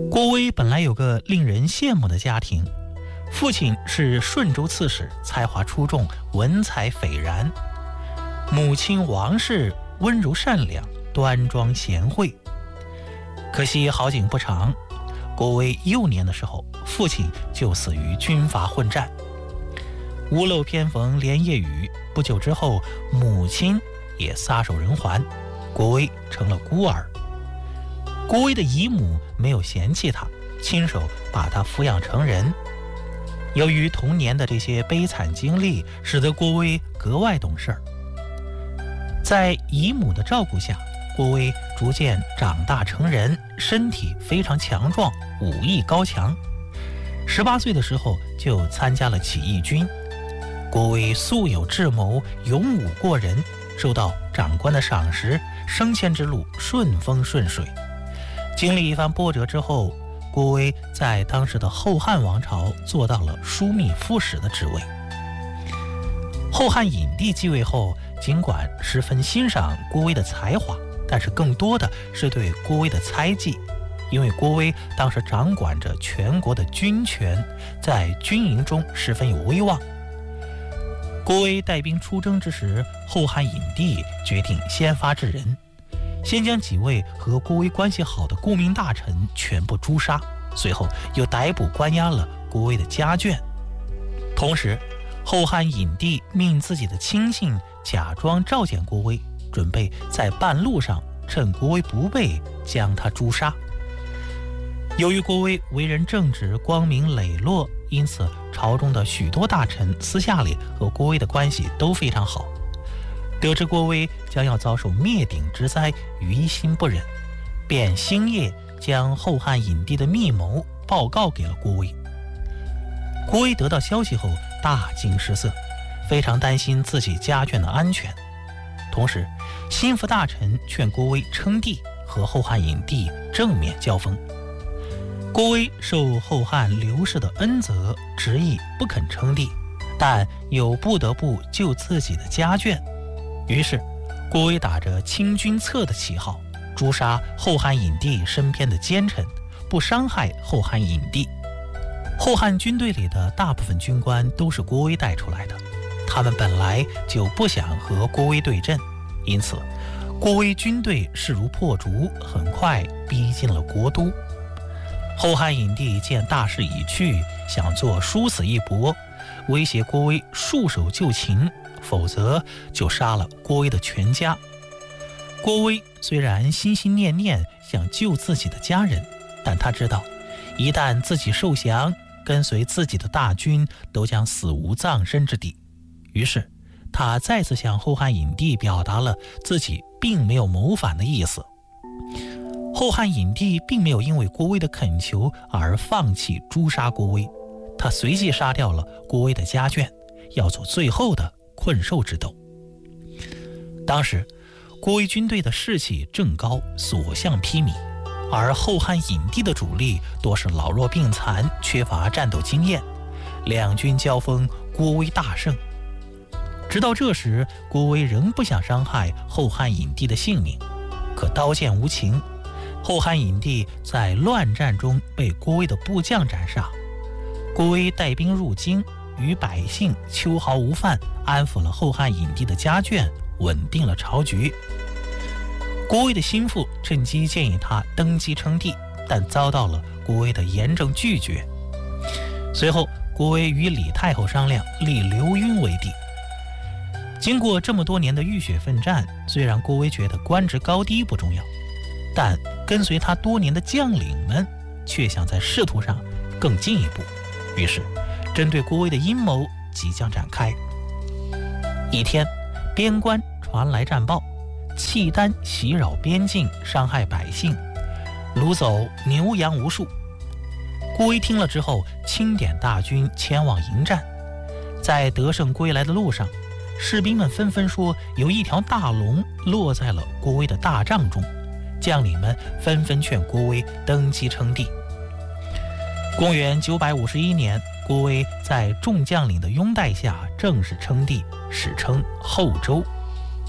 郭威本来有个令人羡慕的家庭，父亲是顺州刺史，才华出众，文采斐然；母亲王氏温柔善良，端庄贤惠。可惜好景不长，郭威幼年的时候，父亲就死于军阀混战。屋漏偏逢连夜雨，不久之后，母亲也撒手人寰，郭威成了孤儿。郭威的姨母没有嫌弃他，亲手把他抚养成人。由于童年的这些悲惨经历，使得郭威格外懂事儿。在姨母的照顾下，郭威逐渐长大成人，身体非常强壮，武艺高强。18岁的时候就参加了起义军。郭威素有智谋，勇武过人，受到长官的赏识，升迁之路顺风顺水。经历一番波折之后，郭威在当时的后汉王朝做到了枢密副使的职位。后汉隐帝继位后，尽管十分欣赏郭威的才华，但是更多的是对郭威的猜忌，因为郭威当时掌管着全国的军权，在军营中十分有威望。郭威带兵出征之时，后汉隐帝决定先发制人，先将几位和郭威关系好的顾命大臣全部诛杀，随后又逮捕关押了郭威的家眷。同时，后汉隐帝命自己的亲信假装召见郭威，准备在半路上趁郭威不备将他诛杀。由于郭威为人正直，光明磊落，因此朝中的许多大臣私下里和郭威的关系都非常好。得知郭威将要遭受灭顶之灾，于心不忍，便星夜将后汉隐帝的密谋报告给了郭威。郭威得到消息后大惊失色，非常担心自己家眷的安全。同时，心腹大臣劝郭威称帝，和后汉隐帝正面交锋。郭威受后汉刘氏的恩泽，执意不肯称帝，但又不得不救自己的家眷。于是，郭威打着清君侧的旗号，诛杀后汉隐帝身边的奸臣，不伤害后汉隐帝。后汉军队里的大部分军官都是郭威带出来的，他们本来就不想和郭威对阵，因此郭威军队势如破竹，很快逼近了国都。后汉隐帝见大势已去，想做殊死一搏，威胁郭威束手就擒，否则就杀了郭威的全家。郭威虽然心心念念想救自己的家人，但他知道一旦自己受降，跟随自己的大军都将死无葬身之地。于是他再次向后汉隐帝表达了自己并没有谋反的意思。后汉隐帝并没有因为郭威的恳求而放弃诛杀郭威，他随即杀掉了郭威的家眷，要做最后的困兽之斗。当时郭威军队的士气正高，所向披靡，而后汉隐帝的主力多是老弱病残，缺乏战斗经验。两军交锋，郭威大胜。直到这时，郭威仍不想伤害后汉隐帝的性命，可刀剑无情，后汉隐帝在乱战中被郭威的部将斩杀。郭威带兵入京，与百姓秋毫无犯，安抚了后汉隐帝的家眷，稳定了朝局。郭威的心腹趁机建议他登基称帝，但遭到了郭威的严正拒绝。随后，郭威与李太后商量，立刘赟为帝。经过这么多年的浴血奋战，虽然郭威觉得官职高低不重要，但跟随他多年的将领们却想在仕途上更进一步。于是，针对郭威的阴谋即将展开。一天，边关传来战报，契丹袭扰边境，伤害百姓，掳走牛羊无数。郭威听了之后，清点大军前往迎战。在得胜归来的路上，士兵们纷纷说有一条大龙落在了郭威的大帐中，将领们纷纷劝郭威登基称帝。公元951年，郭威在众将领的拥戴下正式称帝，史称后周。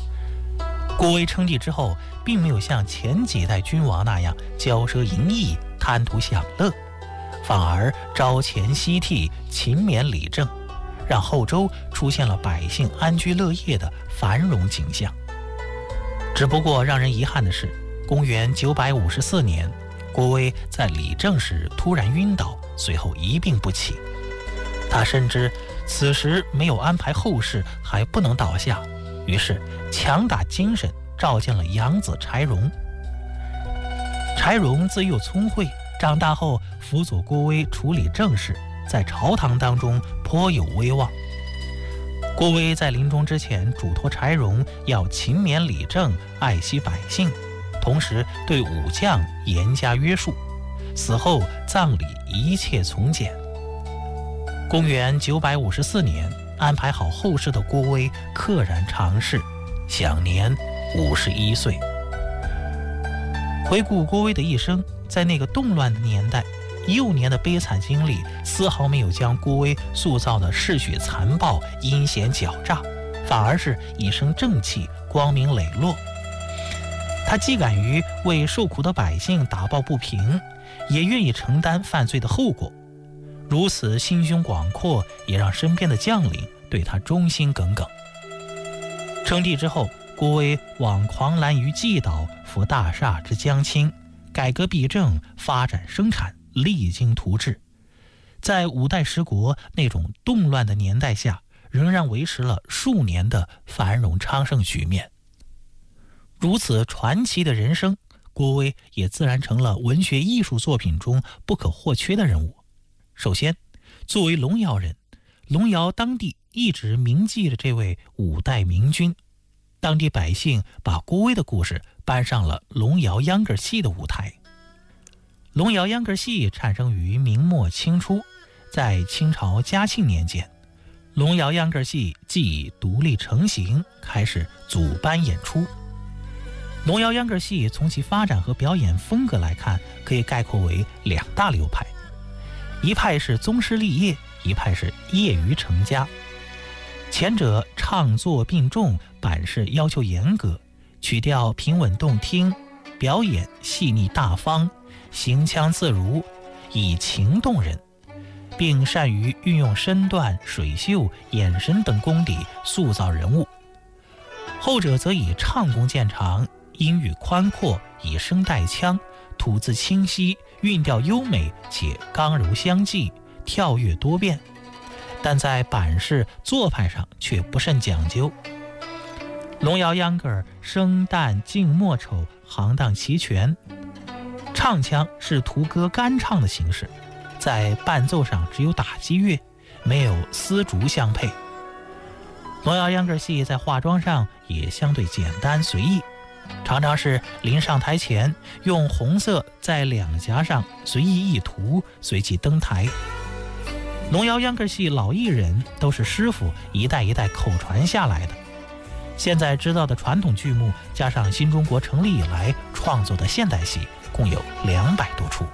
郭威称帝之后，并没有像前几代君王那样骄奢淫逸， 贪图享乐，反而招前吸替，勤勉理政，让后周出现了百姓安居乐业的繁荣景象。只不过让人遗憾的是，公元954年，郭威在理政时突然晕倒，随后一病不起。他深知此时没有安排后事还不能倒下，于是强打精神召见了养子柴荣。柴荣自幼聪慧，长大后辅佐郭威处理政事，在朝堂当中颇有威望。郭威在临终之前嘱托柴荣要勤勉理政，爱惜百姓，同时对武将严加约束，死后葬礼一切从简。公元954年，安排好后事的郭威溘然长逝，享年51岁。回顾郭威的一生，在那个动乱的年代，16年的悲惨经历丝毫没有将郭威塑造的嗜血残暴、阴险狡诈，反而是一生正气，光明磊落。他既敢于为受苦的百姓打抱不平，也愿意承担犯罪的后果。如此心胸广阔，也让身边的将领对他忠心耿耿。称帝之后，郭威往狂澜于既倒，扶大厦之将倾，改革弊政，发展生产，励精图治。在五代十国那种动乱的年代下，仍然维持了数年的繁荣昌盛局面。如此传奇的人生，郭威也自然成了文学艺术作品中不可或缺的人物。首先，作为龙窑人，龙窑当地一直铭记着这位五代明君。当地百姓把郭威的故事搬上了龙窑秧歌戏的舞台。龙窑秧歌戏产生于明末清初，在清朝嘉庆年间，龙窑秧歌戏即独立成型，开始组班演出。龙窑秧歌戏从其发展和表演风格来看，可以概括为两大流派，一派是宗师立业，一派是业余成家。前者唱作并重，版式要求严格，曲调平稳动听，表演细腻大方，行腔自如，以情动人，并善于运用身段、水袖、眼神等功底塑造人物。后者则以唱功见长，音域宽阔，以声带腔，吐字清晰，韵调优美，且刚柔相济，跳跃多变，但在版式做派上却不甚讲究。龙窑秧歌声淡静默丑，行当齐全，唱腔是图歌干唱的形式，在伴奏上只有打击乐，没有丝竹相配。龙窑秧歌戏在化妆上也相对简单随意，常常是临上台前用红色在两颊上随意一涂，随即登台。龙窑秧歌戏老艺人都是师傅一代一代口传下来的，现在知道的传统剧目加上新中国成立以来创作的现代戏共有200多出。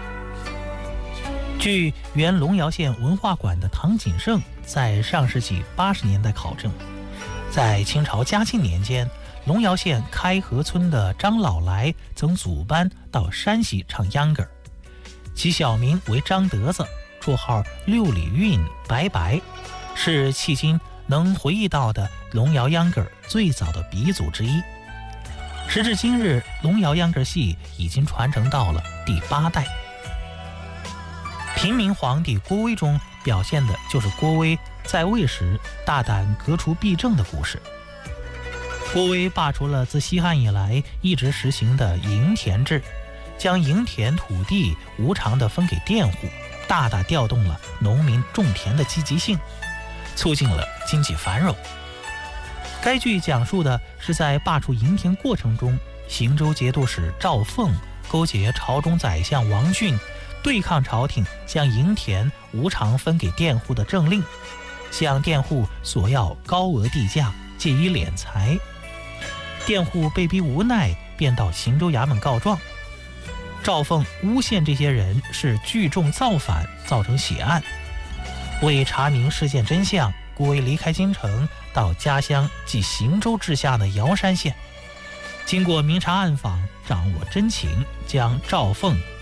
据原龙窑县文化馆的唐锦盛在上世纪80年代考证，在清朝嘉庆年间，龙窑县开河村的张老来曾组班到山西唱秧歌，其小名为张德子，绰号六里韵白白，是迄今能回忆到的龙窑秧歌最早的鼻祖之一。时至今日，龙窑秧歌戏已经传承到了第8代。平民皇帝郭威中表现的就是郭威在位时大胆革除弊政的故事。郭威罢除了自西汉以来一直实行的营田制，将营田土地无偿地分给佃户，大大调动了农民种田的积极性，促进了经济繁荣。该剧讲述的是在罢黜营田过程中，行州节度使赵凤勾结朝中宰相王浚，对抗朝廷将营田无偿分给佃户的政令，向佃户索要高额地价，借以敛财。佃户被逼无奈，便到行州衙门告状。赵凤诬陷这些人是聚众造反，造成血案。为查明事件真相，郭威离开京城，到家乡即行州治下的瑶山县，经过明察暗访，掌握真情，将赵凤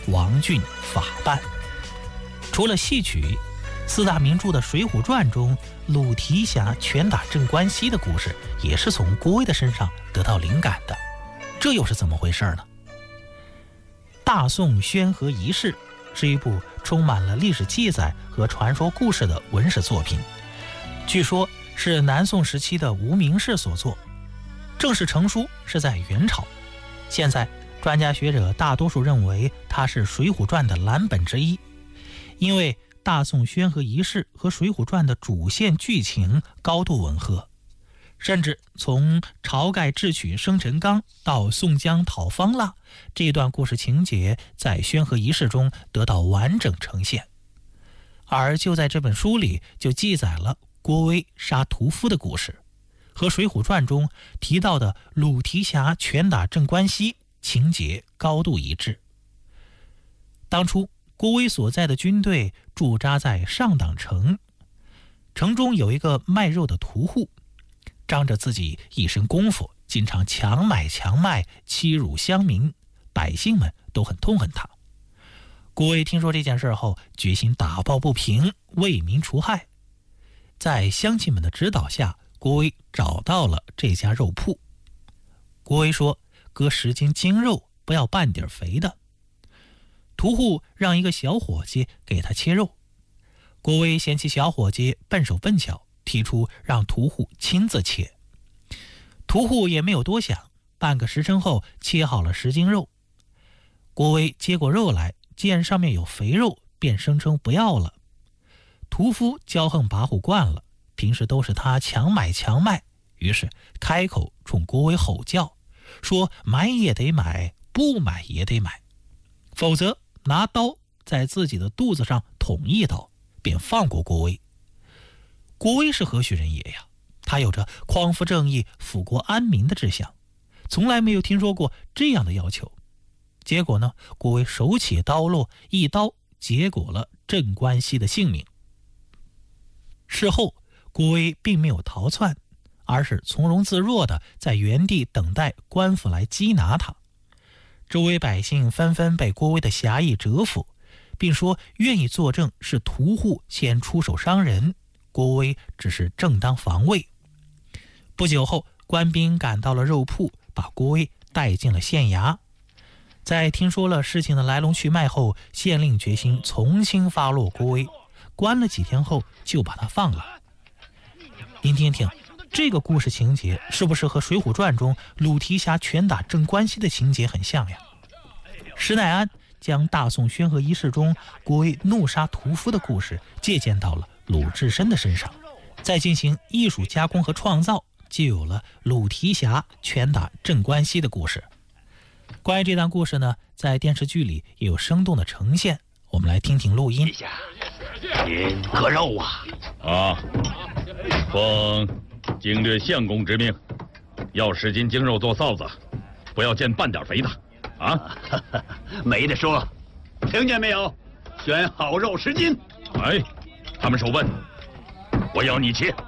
王俊法办。除了戏曲，四大名著的《水浒传》中鲁提辖拳打镇关西的故事，也是从郭威的身上得到灵感的。这又是怎么回事呢？大宋宣和遗事是一部充满了历史记载和传说故事的文史作品，据说是南宋时期的无名氏所作，正式成书是在元朝。现在专家学者大多数认为它是《水浒传》的蓝本之一，因为大宋宣和遗事和《水浒传》的主线剧情高度吻合，甚至从晁盖智取生辰纲到宋江讨方腊这段故事情节，在宣和遗事中得到完整呈现。而就在这本书里，就记载了郭威杀屠夫的故事，和《水浒传》中提到的鲁提辖拳打镇关西情节高度一致。当初郭威所在的军队驻扎在上党城，城中有一个卖肉的屠户，仗着自己一身功夫，经常强买强卖，欺辱乡民，百姓们都很痛恨他。郭威听说这件事后，决心打抱不平，为民除害。在乡亲们的指导下，郭威找到了这家肉铺。郭威说，割10斤精肉，不要半点肥的。屠户让一个小伙计给他切肉，郭威嫌弃小伙计笨手笨脚，提出让屠户亲自切。屠户也没有多想，半个时辰后切好了10斤肉。郭威接过肉来，见上面有肥肉，便声称不要了。屠夫骄横跋扈惯了，平时都是他强买强卖，于是开口冲郭威吼叫，说买也得买，不买也得买，否则拿刀在自己的肚子上捅一刀，便放过郭威。郭威是何许人也呀？他有着匡扶正义、抚国安民的志向，从来没有听说过这样的要求。结果呢，郭威手起刀落，一刀结果了镇关西的性命。事后郭威并没有逃窜，而是从容自若地在原地等待官府来缉拿他。周围百姓纷纷被郭威的侠义折服，并说愿意作证是屠户先出手伤人，郭威只是正当防卫。不久后，官兵赶到了肉铺，把郭威带进了县衙。在听说了事情的来龙去脉后，县令决心从轻发落郭威，关了几天后就把他放了。您听听，这个故事情节是不是和《水浒传》中鲁提辖拳打镇关西的情节很像呀？施耐庵将大宋宣和遗事中郭威怒杀屠夫的故事借鉴到了鲁智深的身上，再进行艺术加工和创造，就有了鲁提辖拳打镇关西的故事。关于这段故事呢，在电视剧里也有生动的呈现，我们来听听录音。 您割肉啊？ 啊，奉经略相公之命，要10斤精肉做臊子，不要见半点肥的。啊， 没得说，听见没有？选好肉10斤。 哎，他们手笨，我要你切。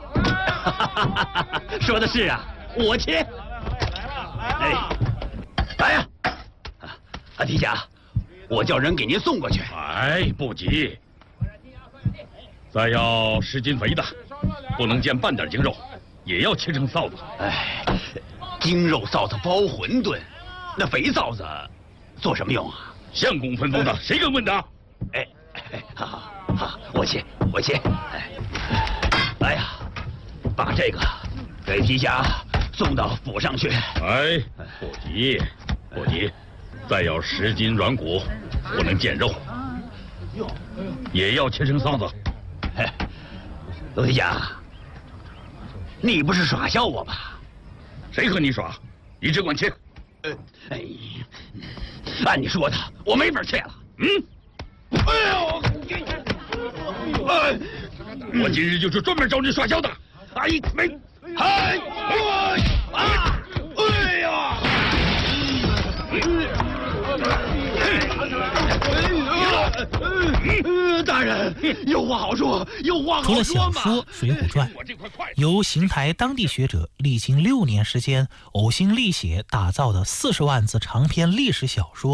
说的是啊，我切。哎，来呀！提辖，我叫人给您送过去。 哎，不急。再要10斤肥的，不能见半点精肉，也要切成臊子。 哎，精肉臊子包馄饨，那肥臊子做什么用啊？ 相公吩咐的，谁敢问的？ 哎，好，我切。哎，来呀，把这个给提辖送到府上去。 哎，不急。再要10斤软骨，不能见肉，也要切成臊子。 陆提辖，你不是耍笑我吧？ 谁和你耍？你只管切。 按你说的，我没法切了。 我今日就是专门找你耍笑的。 哎呀！大人，有话好说，有话好说嘛。 除了小说《水浒传》，由邢台当地学者历经6年时间呕心沥血打造的40万字长篇历史小说《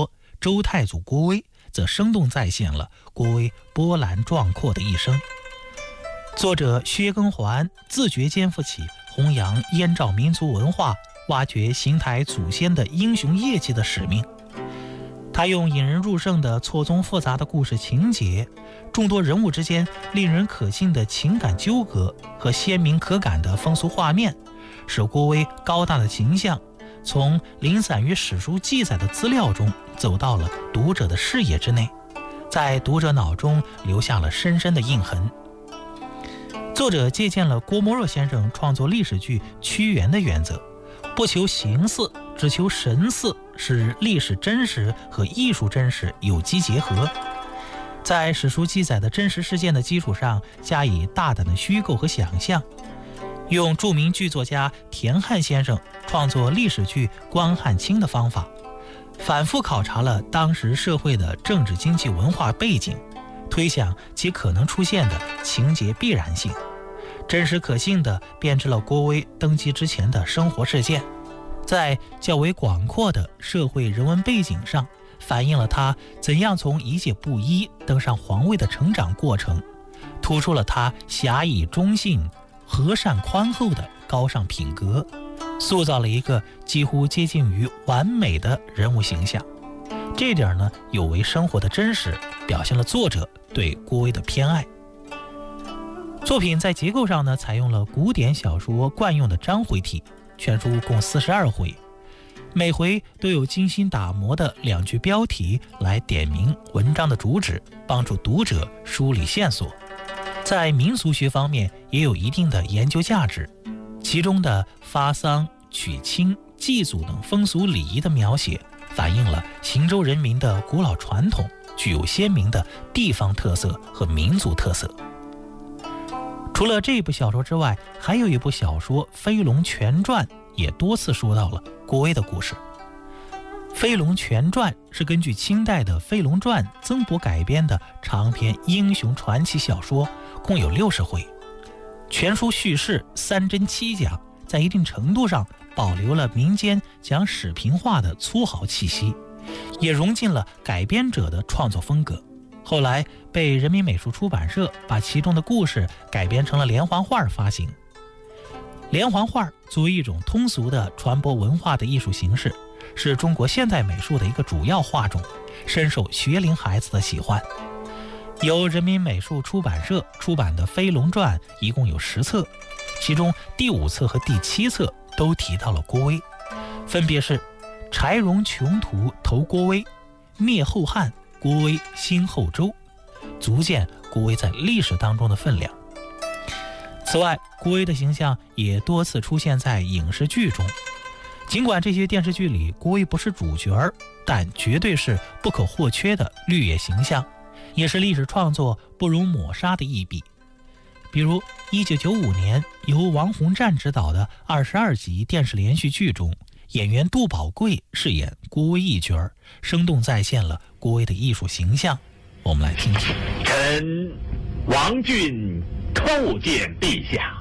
周太祖郭威则生动再现了郭威波澜壮阔的一生。作者薛庚桓自觉肩负起弘扬燕赵民族文化、挖掘邢台祖先的英雄业绩的使命。他用引人入胜的错综复杂的故事情节、众多人物之间令人可信的情感纠葛和鲜明可感的风俗画面，使郭威高大的形象从零散于史书记载的资料中走到了读者的视野之内，在读者脑中留下了深深的印痕。作者借鉴了郭沫若先生创作历史剧屈原的原则，不求形似，只求神似，使历史真实和艺术真实有机结合，在史书记载的真实事件的基础上加以大胆的虚构和想象，用著名剧作家田汉先生创作历史剧《关汉卿》的方法，反复考察了当时社会的政治经济文化背景，推想其可能出现的情节必然性，真实可信地编织了郭威登基之前的生活事件，在较为广阔的社会人文背景上反映了他怎样从一介布衣登上皇位的成长过程，突出了他侠义忠信、和善宽厚的高尚品格，塑造了一个几乎接近于完美的人物形象。这点呢，有违生活的真实，表现了作者对郭威的偏爱。作品在结构上呢，采用了古典小说惯用的章回体，全书共42回，每回都有精心打磨的2句标题来点明文章的主旨，帮助读者梳理线索。在民俗学方面也有一定的研究价值，其中的发丧、娶亲、祭祖等风俗礼仪的描写，反映了邢州人民的古老传统，具有鲜明的地方特色和民族特色。除了这部小说之外，还有一部小说《飞龙全传》也多次说到了郭威的故事。《飞龙全传》是根据清代的《飞龙传》增补改编的长篇英雄传奇小说，共有60回。全书叙事3真7假，在一定程度上保留了民间讲史评话的粗豪气息，也融进了改编者的创作风格。后来被人民美术出版社把其中的故事改编成了连环画发行。连环画作为一种通俗的传播文化的艺术形式，是中国现代美术的一个主要画种，深受学龄孩子的喜欢。由人民美术出版社出版的《飞龙传》一共有10册，其中第5册和第7册都提到了郭威，分别是柴荣穷途投郭威、灭后汉郭威兴后周，足见郭威在历史当中的分量。此外，郭威的形象也多次出现在影视剧中，尽管这些电视剧里郭威不是主角，但绝对是不可或缺的绿叶形象，也是历史创作不容抹杀的一笔。比如1995年由王洪战执导的22集电视连续剧中，演员杜宝贵饰演郭威一角，生动再现了郭威的艺术形象。我们来听听。 臣王俊叩见陛下。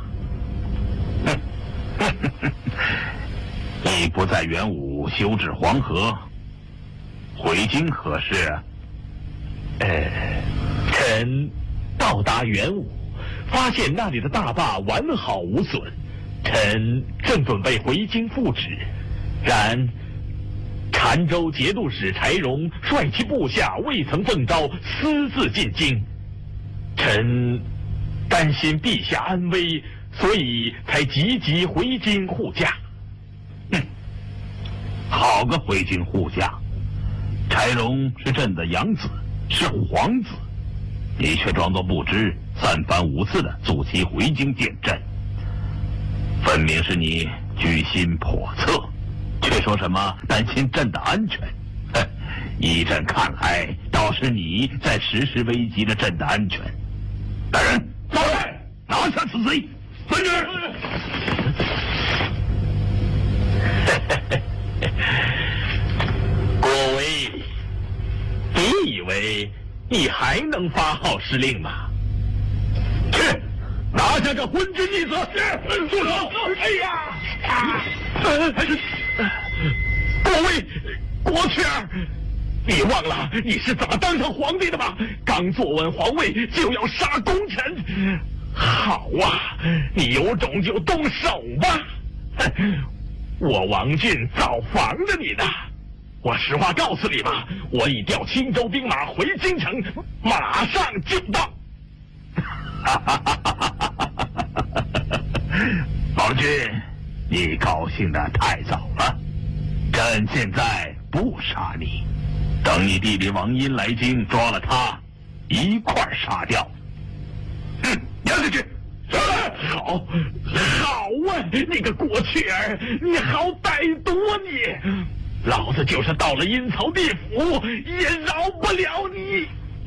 你不在元武修治黄河，回京何事？臣到达元武，发现那里的大坝完好无损，臣正准备回京复旨，然澶州节度使柴荣率其部下未曾奉诏，私自进京，臣担心陛下安危，所以才急急回京护驾。 好个回京护驾！柴荣是朕的养子，是皇子，你却装作不知，3番5次的阻其回京见朕，分明是你居心叵测，却说什么担心朕的安全。依朕看来，倒是你在时时危及着朕的安全。大人，到来，拿下此贼！遵旨。 郭威，你以为你还能发号施令吗？ 去，拿下这昏君逆子！住手！哎呀！ 郭威，郭雀儿， 你忘了你是怎么当上皇帝的吗？刚坐稳皇位就要杀功臣。好啊，你有种就动手吧。我王俊造防着你呢。我实话告诉你吧，我已调青州兵马回京城，马上就到。 王俊，你高兴得太早了。朕现在不杀你，等你弟弟王殷来京，抓了他，一块儿杀掉。押下去。 好啊，你个过去儿，你好歹毒啊你！老子就是到了阴曹地府，也饶不了你。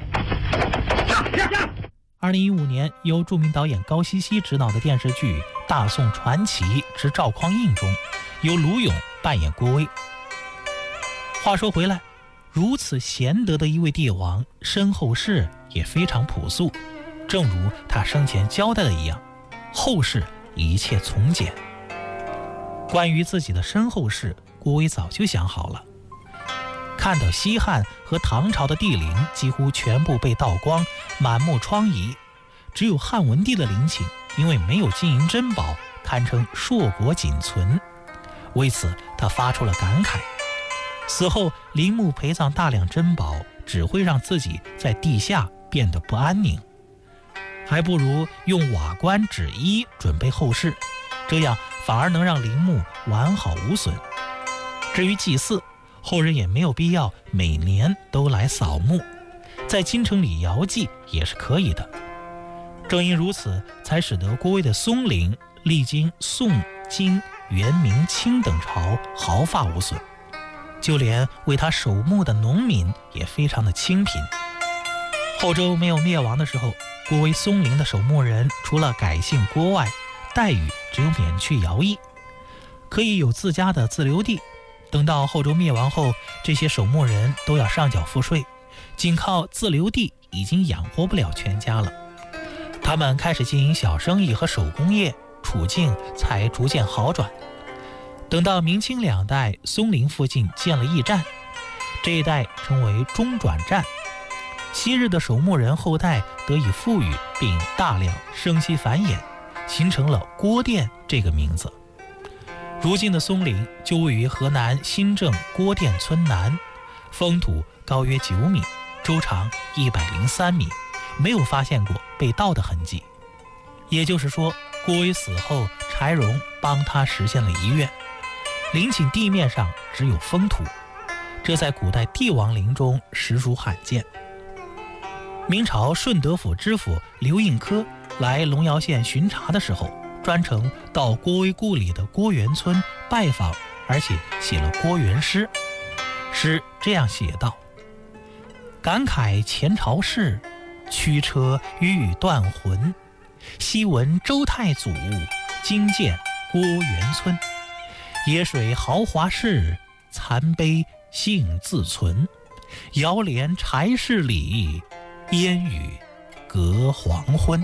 下。 2015年，由著名导演高希希执导的电视剧《大宋传奇之赵匡胤》中，由卢勇扮演郭威。话说回来，如此贤德的一位帝王，身后事也非常朴素，正如他生前交代的一样，后事一切从简。关于自己的身后事，郭威早就想好了。看到西汉和唐朝的帝陵几乎全部被盗光，满目疮痍，只有汉文帝的陵寝因为没有金银珍宝，堪称硕果仅存。为此他发出了感慨，死后陵墓陪葬大量珍宝，只会让自己在地下变得不安宁，还不如用瓦棺纸衣准备后事，这样反而能让陵墓完好无损。至于祭祀，后人也没有必要每年都来扫墓，在京城里遥祭也是可以的。正因如此，才使得郭威的松陵历经宋、金、元、明、清等朝毫发无损，就连为他守墓的农民也非常的清贫。后周没有灭亡的时候，郭威松陵的守墓人除了改姓郭外，待遇只有免去徭役，可以有自家的自留地。等到后周灭亡后，这些守墓人都要上缴赋税，仅靠自留地已经养活不了全家了。他们开始经营小生意和手工业，处境才逐渐好转。等到明清两代，松陵附近建了驿站，这一带称为中转站，昔日的守墓人后代得以富裕，并大量生息繁衍，形成了郭店这个名字。如今的松陵就位于河南新郑郭店村南，封土高约9米，周长103米，没有发现过被盗的痕迹。也就是说，郭威死后，柴荣帮他实现了遗愿，陵寝地面上只有封土，这在古代帝王陵中实属罕见。明朝顺德府知府刘应科来龙窑县巡查的时候，专程到郭威故里的郭园村拜访，而且写了郭园诗。诗这样写道：感慨前朝事，驱车欲断魂。昔闻周太祖，今见郭园村。野水豪华事，残碑幸自存。遥怜柴室里，烟雨隔黄昏。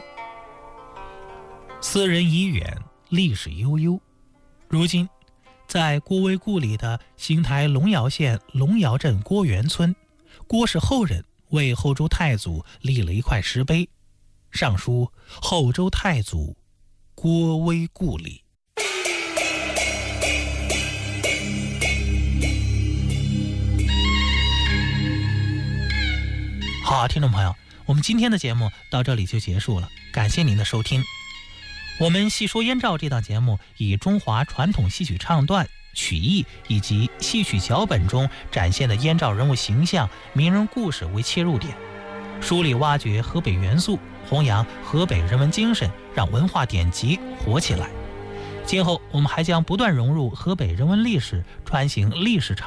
斯人已远，历史悠悠。如今在郭威故里的邢台龙窑县龙窑镇郭园村，郭氏后人为后周太祖立了一块石碑，上书后周太祖郭威故里。好，听众朋友，我们今天的节目到这里就结束了，感谢您的收听。我们细说燕赵这档节目以中华传统戏曲唱段、曲艺以及戏曲脚本中展现的燕赵人物形象、名人故事为切入点，梳理挖掘河北元素，弘扬河北人文精神，让文化典籍活起来。今后我们还将不断融入河北人文历史，传行历史长